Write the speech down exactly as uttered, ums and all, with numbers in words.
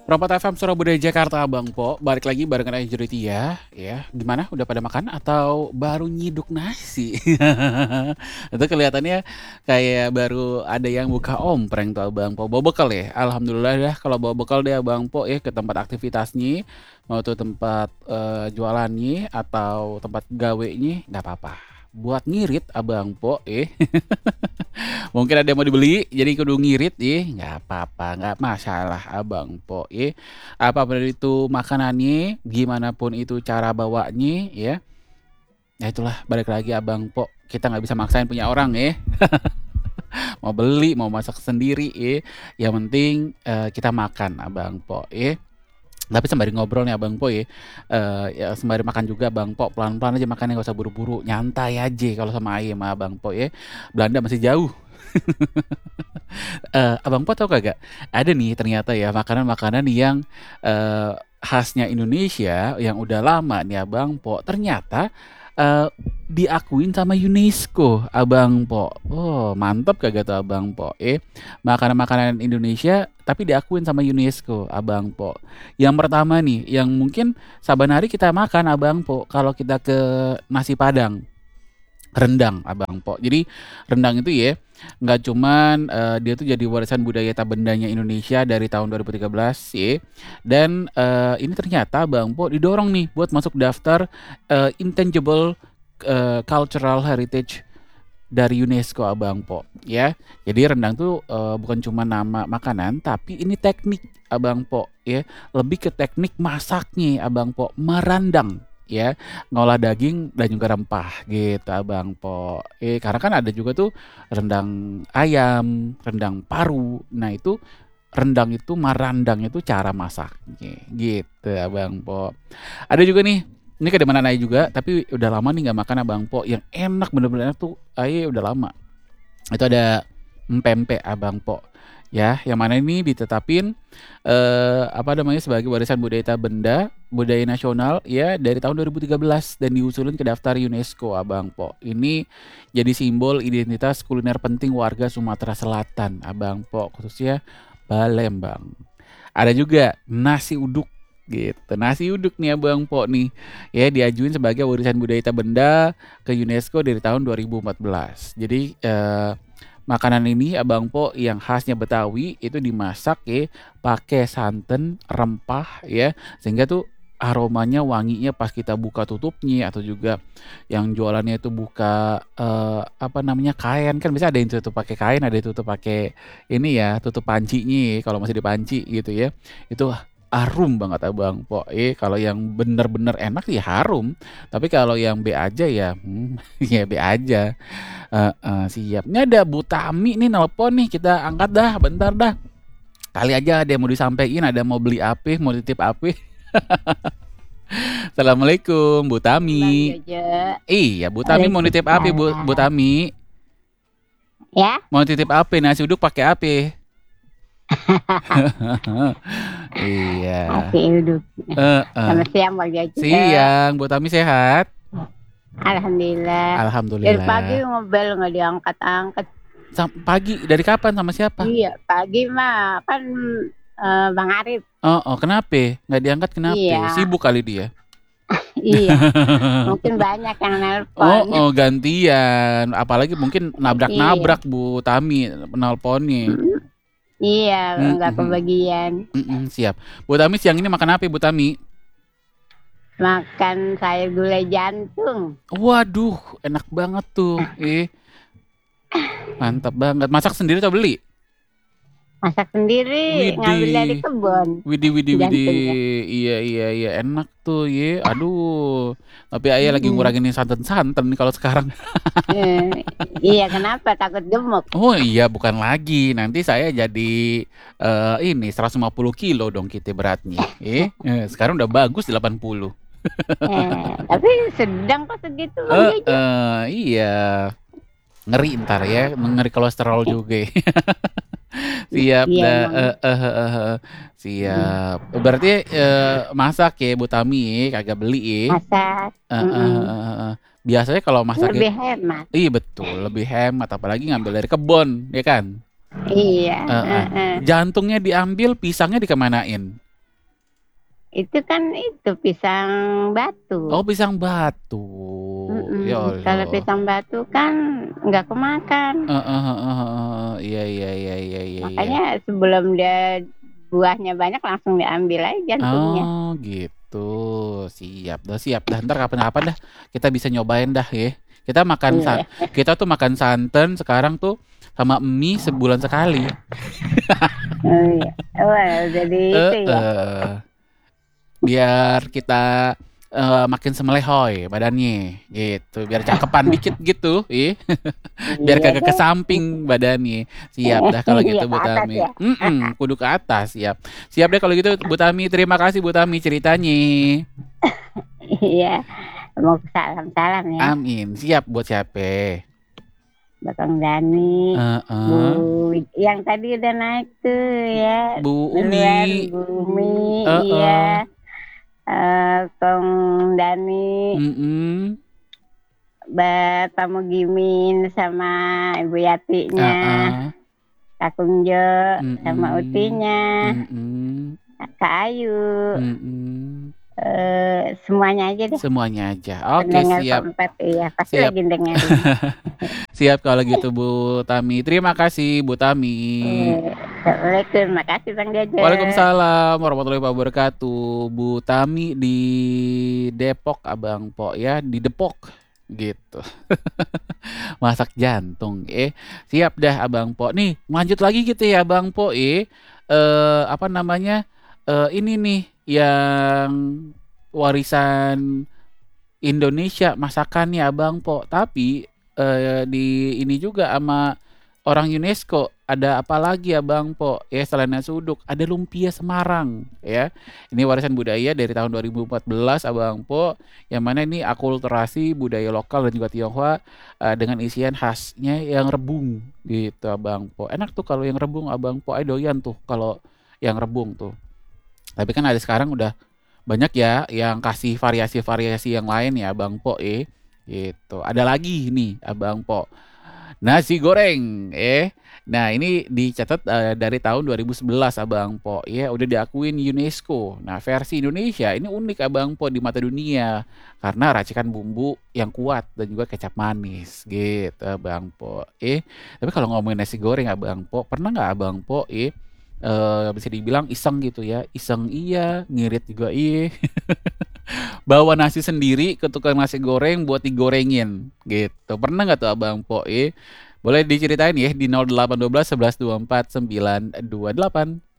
Ropat F M Surabaya Jakarta Bang Po, balik lagi barengan Aja ya, ya. Gimana? Udah pada makan atau baru nyiduk nasi? Itu kelihatannya kayak baru ada yang buka ompreng tuh Bang Po. Bawa bekal ya? Alhamdulillah dah kalau bawa bekal deh Bang Po ya ke tempat aktivitasnya, mau tuh tempat eh, jualannya atau tempat gawenya, nggak apa-apa. Buat ngirit Abang Po eh. Mungkin ada yang mau dibeli, jadi kudu ngirit, ih, nggak apa-apa, nggak masalah, Abang Po, ih. Apapun itu makanannya, gimana pun itu cara bawanya, ya. Ya itulah, balik lagi Abang Po, kita nggak bisa maksain punya orang, ya. Mau beli, mau masak sendiri, ya. Yang penting eh, kita makan, Abang Po, ya. Tapi sembari ngobrol nih Abang Po ya, eh, ya sembari makan juga Bang Po, pelan-pelan aja makannya nggak usah buru-buru, nyantai aja kalau sama ayam sama Abang Po ya. Belanda masih jauh. Eh, Abang Po tahu kagak? Ada nih ternyata ya makanan-makanan yang eh, khasnya Indonesia yang udah lama nih Abang Po. Ternyata eh, diakuin sama UNESCO, Abang Po. Oh, mantap kagak tuh Abang Po? Eh, makanan-makanan Indonesia tapi diakuin sama UNESCO, Abang Po. Yang pertama nih, yang mungkin saban hari kita makan Abang Po, kalau kita ke nasi Padang rendang Abang Po. Jadi rendang itu ya nggak cuman eh, dia tuh jadi warisan budaya tak bendanya Indonesia dari tahun dua ribu tiga belas ya. Dan eh, ini ternyata Abang Po didorong nih buat masuk daftar eh, intangible eh, cultural heritage dari UNESCO Abang Po ya. Jadi rendang tuh eh, bukan cuma nama makanan tapi ini teknik Abang Po ya. Lebih ke teknik masaknya Abang Po, merandang ya, ngolah daging dan juga rempah gitu Abang Po. Eh karena kan ada juga tuh rendang ayam, rendang paru. Nah, itu rendang itu marandang itu cara masaknya gitu Abang Po. Ada juga nih, ini ke mana aja juga, tapi udah lama nih nggak makan Abang Po yang enak bener-bener enak tuh. Ayo udah lama. Itu ada empempe Abang Po. Ya, yang mana ini ditetapin eh, apa namanya sebagai warisan budaya tak benda budaya nasional ya dari tahun dua ribu tiga belas dan diusulin ke daftar UNESCO Abang Po. Ini jadi simbol identitas kuliner penting warga Sumatera Selatan Abang Po, khususnya Palembang. Ada juga nasi uduk gitu. Nasi uduk nih Abang Po nih ya diajuin sebagai warisan budaya tak benda ke UNESCO dari tahun dua ribu empat belas. Jadi eh, makanan ini Abang Po yang khasnya Betawi itu dimasak ya pakai santan, rempah ya sehingga tuh aromanya wanginya pas kita buka tutupnya atau juga yang jualannya itu buka eh, apa namanya kain kan bisa ada yang tutup pakai kain ada yang tutup pakai ini ya tutup pancinya kalau masih dipanci gitu ya itu harum banget Abang Po eh kalau yang bener-bener enak ya harum tapi kalau yang B aja ya hmm, ya B aja. Heeh, siap. Ini ada Bu Tami nih nelpon nih, kita angkat dah, bentar dah. Kali aja ada yang mau disampaikan, ada mau beli apa, mau titip apa. Assalamualaikum, Bu Bang Tami. Jojo, Iya, Bu Tami mau nitip apa, Bu, Bu Waalaikumsalam. Tami? Ya, Mau titip apa? Nasi uduk pakai apa? Iya. masih hidup. Heeh. Selamat siang Bang Jojo. Siang, Bu Tami sehat? Alhamdulillah. Dari pagi Alhamdulillah. ngobel nggak diangkat-angkat. Sam- pagi dari kapan sama siapa? Iya, pagi mah kan eh, Bang Arif. Oh, oh, kenapa? Nggak diangkat kenapa? Iya, Sibuk kali dia. iya. Mungkin banyak yang Oh, nelpon. oh, gantian. Apalagi mungkin Iya, nabrak-nabrak Bu Tami penelponnya. Mm, iya, Mm, nggak mm, kebagian. mm, mm, siap. Bu Tami siang ini makan apa Bu Tami? Makan sayur gulai jantung. Waduh, enak banget tuh. Eh, mantap banget. Masak sendiri atau beli? Masak sendiri, ngambil dari Widih, kebun widih, widih, widih. jantungnya. Iya, iya, iya. Enak tuh, ye. Aduh. Tapi ayah lagi Mm-mm. ngurangin santan-santan nih kalau sekarang. Eh, iya, kenapa? Takut gemuk. Oh iya, bukan lagi. Nanti saya jadi eh, ini seratus lima puluh kilo dong kita beratnya. Eh, eh, sekarang udah bagus delapan puluh. Eh, tapi sedang kok segitu Bang Eh, Jojo. eh, iya. Ngeri ntar ya, ngeri kolesterol juga. Siap Iya dah. emang. Eh, eh, eh, eh, eh. Mm. Siap. Berarti eh, masak ya Bu Tami ya, kagak beli ya. Masak. Eh, eh, eh, Mm-mm. eh, eh. Biasanya kalau masak Lebih itu, hemat. iya betul, lebih hemat apalagi ngambil dari kebun, ya kan? Iya. Eh, eh. Heeh. Jantungnya diambil, pisangnya dikemanain? Itu kan itu pisang batu. Oh, pisang batu. Ya Mm-mm. Kalau Allah. pisang batu kan nggak kemakan. Heeh heeh heeh. Iya iya iya iya iya iya. Makanya sebelum dia buahnya banyak langsung diambil aja jantungnya. Oh, gitu. Siap dah, siap dah. Ntar kapan-kapan dah kita bisa nyobain dah ya. Kita makan sa Iya. kita tuh makan santan sekarang tuh sama mie sebulan sekali. Oh, iya. Wah, jadi Eh, itu ya. eh. Biar kita eh, makin semelehoy badannya gitu. Biar cakepan dikit gitu, ih. Biar Iya kagak ke deh. samping badannya. Siap dah kalau Iya gitu ke Bu atas Tami. ya. Mm-mm, kudu ke atas, siap. Siap deh kalau gitu Bu Tami. Terima kasih Bu Tami ceritanya. Iya. Mau salam-salam ya. Amin. Siap buat siapa? Bakang Dani. Bu Heeh. yang tadi udah naik tuh ya. Bu Umi. Duluan Bumi. Heeh. Iya. Eh, Kong Dani. Mm-mm. Bapak Mugimin sama Ibu Yatinya. Heeh. Kak Kunjo sama Mm-mm. Utinya. Mm-mm. Kak Ayu. Mm-mm. Eh, semuanya aja deh. Semuanya aja. Oke, Pendengar siap. keempat iya pasti Siap. lagi dengerin. Siap kalau gitu Bu Tami. Terima kasih Bu Tami. Eh, Assalamualaikum, makasih Bang Jaja. Waalaikumsalam warahmatullahi wabarakatuh. Bu Tami di Depok, Abang Po ya, di Depok gitu. Masak jantung. Eh, siap dah Abang Po. Nih, lanjut lagi gitu ya Abang Po eh. Eh, apa namanya? Eh, ini nih yang warisan Indonesia masakannya Abang Po. Tapi eh, di ini juga sama orang UNESCO ada apa lagi Abang Po? Ya selain nasi uduk ada lumpia Semarang ya. Ini warisan budaya dari tahun dua ribu empat belas Abang Po. Yang mana ini akulturasi budaya lokal dan juga Tionghoa eh, dengan isian khasnya yang rebung gitu Abang Po. Enak tuh kalau yang rebung Abang Po. Ayo doyan tuh kalau yang rebung tuh. Tapi kan ada sekarang udah banyak ya yang kasih variasi-variasi yang lain ya Abang Po eh. Gitu. Ada lagi nih Abang Po. Nasi goreng eh. Nah, ini dicatat eh, dari tahun dua ribu sebelas Abang Po ya udah diakuin UNESCO. Nah, versi Indonesia ini unik Abang Po di mata dunia karena racikan bumbu yang kuat dan juga kecap manis gitu Abang Po. Eh, tapi kalau ngomongin nasi goreng Abang Po, pernah nggak Abang Po eh eh, bisa dibilang iseng gitu ya? Iseng iya, ngirit juga iya. Bawa nasi sendiri ke tukang nasi goreng buat digorengin gitu. Pernah nggak tuh Abang Po? Eh? Boleh diceritain ya di nol delapan satu dua satu satu dua empat sembilan dua delapan.